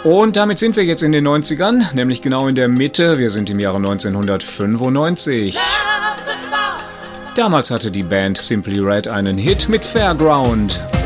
Und damit sind wir jetzt in den 90ern, nämlich genau in der Mitte. Wir sind im Jahre 1995. Damals hatte die Band Simply Red einen Hit mit Fairground.